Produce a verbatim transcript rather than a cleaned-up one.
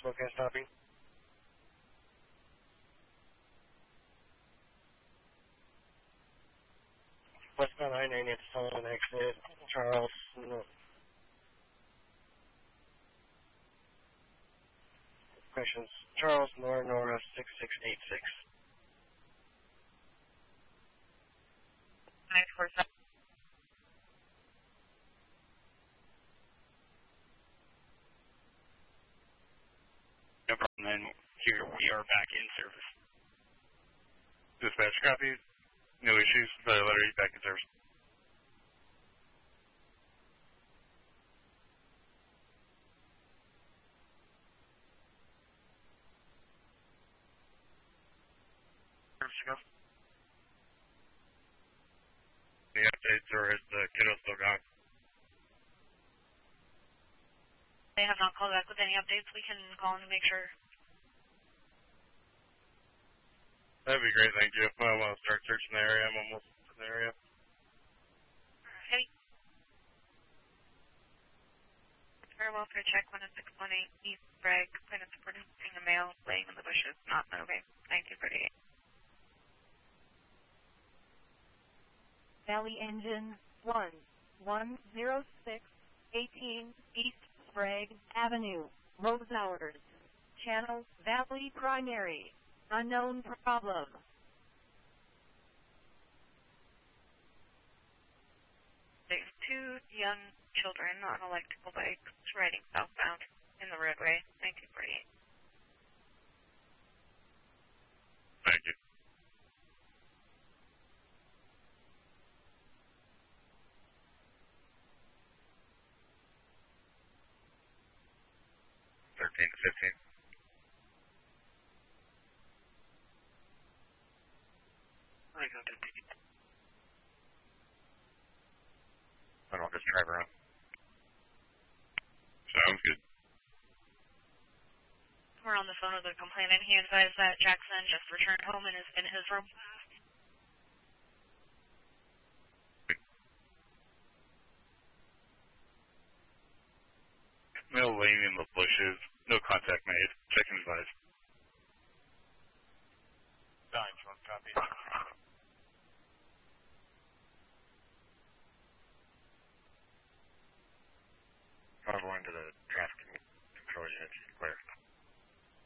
Spokane stopping. Westbound I ninety at the Sullivan exit. Charles. No. Questions. Charles, Nora, Nora, six six eight six. nine four seven. No problem, then here we are back in service. Dispatch copy. No issues. The letter is back in service. Service to go. Any updates, or is the kiddo still gone? They have not called back with any updates. We can call them to make sure. That'd be great, thank you. I want to start searching the area. I'm almost in the area. Heavy. Very well for a check one oh six one eight East Bragg. Complainant reporting a male laying in the bushes, not moving. nineteen thirty-eight. Valley Engine one one zero six eighteen East Bragg Avenue, Rose Hours. Channel Valley Primary. Unknown problem. There's two young children on electrical bikes riding southbound in the roadway, nineteen forty-eight. Thank you. thirteen to fifteen. I got it. I don't just drive around. Sounds good. We're on the phone with the complainant. He advised that Jackson just returned home and is in his room. Male laying in the bushes. No contact made. Check and advise. Nine, copy.